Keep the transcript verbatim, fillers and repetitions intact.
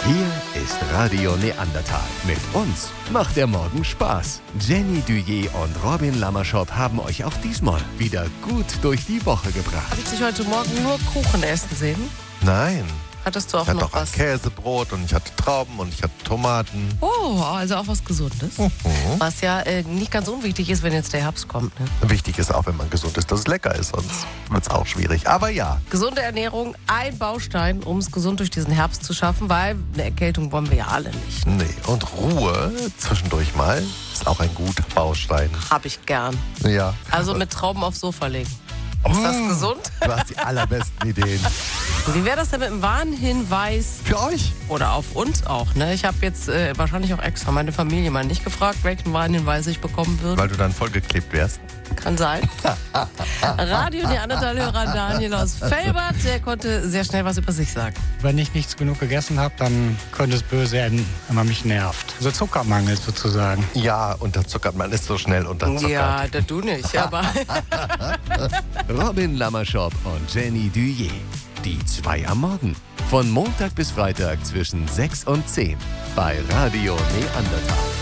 Hier ist Radio Neandertal. Mit uns macht der Morgen Spaß. Jenny Duyé und Robin Lamerschop haben euch auch diesmal wieder gut durch die Woche gebracht. Habe ich dich heute Morgen nur Kuchen essen sehen? Nein. Hattest du auch Ich hatte noch auch ein was? Käsebrot und ich hatte Trauben und ich hatte Tomaten. Oh, also auch was Gesundes. Mhm. Was ja äh, nicht ganz unwichtig ist, wenn jetzt der Herbst kommt. Ne? Wichtig ist auch, wenn man gesund ist, dass es lecker ist, sonst wird es auch schwierig. Aber ja, Gesunde Ernährung, ein Baustein, um es gesund durch diesen Herbst zu schaffen, weil eine Erkältung wollen wir ja alle nicht. nee. Und Ruhe zwischendurch mal ist auch ein guter Baustein. Hab ich gern. Ja. Also mit Trauben aufs Sofa legen. Ist das Mm, gesund? Du hast die allerbesten Ideen. Wie wäre das denn mit einem Warnhinweis? Für euch? Oder auf uns auch, ne? Ich habe jetzt äh, wahrscheinlich auch extra meine Familie mal nicht gefragt, welchen Warnhinweis ich bekommen würde. Weil du dann vollgeklebt wärst. Kann sein. Radio Neandertal-Hörer Daniel aus Felbert, der konnte sehr schnell was über sich sagen. Wenn ich nichts genug gegessen habe, dann könnte es böse enden, wenn man mich nervt. So Zuckermangel sozusagen. Ja, unterzuckert. Man ist so schnell unterzuckert. Ja, das du nicht, aber Robin Lamerschop und Jenny Duyé. Die zwei am Morgen. Von Montag bis Freitag zwischen sechs und zehn. Bei Radio Neandertal.